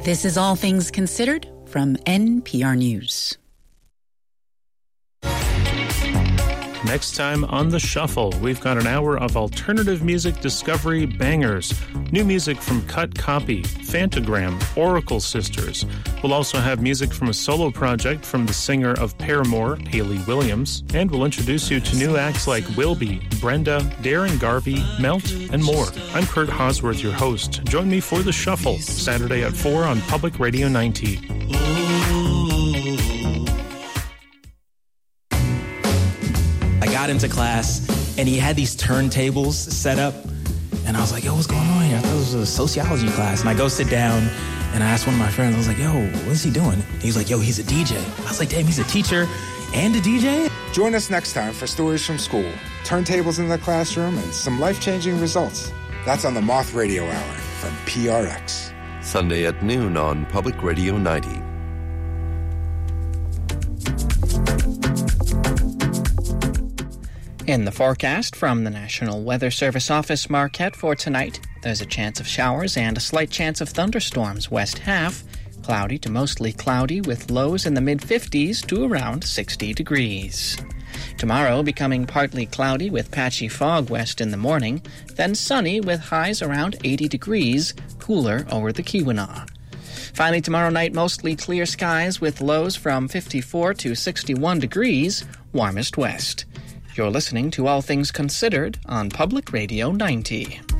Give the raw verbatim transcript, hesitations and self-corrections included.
This is All Things Considered from N P R News. Next time on The Shuffle, we've got an hour of alternative music discovery bangers. New music from Cut Copy, Fantagram, Oracle Sisters. We'll also have music from a solo project from the singer of Paramore, Hayley Williams. And we'll introduce you to new acts like Wilby, Brenda, Darren Garvey, Melt, and more. I'm Kurt Hosworth, your host. Join me for The Shuffle, Saturday at four on Public Radio ninety. I got into class, and he had these turntables set up, and I was like, yo, what's going on here? I thought it was a sociology class. And I go sit down, and I asked one of my friends, I was like, yo, what is he doing? He's like, yo, he's a D J. I was like, damn, he's a teacher and a D J? Join us next time for Stories from School, turntables in the classroom, and some life-changing results. That's on the Moth Radio Hour from P R X. Sunday at noon on Public Radio ninety. In the forecast from the National Weather Service Office Marquette for tonight, there's a chance of showers and a slight chance of thunderstorms west half, cloudy to mostly cloudy with lows in the mid-fifties to around sixty degrees. Tomorrow becoming partly cloudy with patchy fog west in the morning, then sunny with highs around eighty degrees, cooler over the Keweenaw. Finally, tomorrow night, mostly clear skies with lows from fifty-four to sixty-one degrees, warmest west. You're listening to All Things Considered on Public Radio ninety.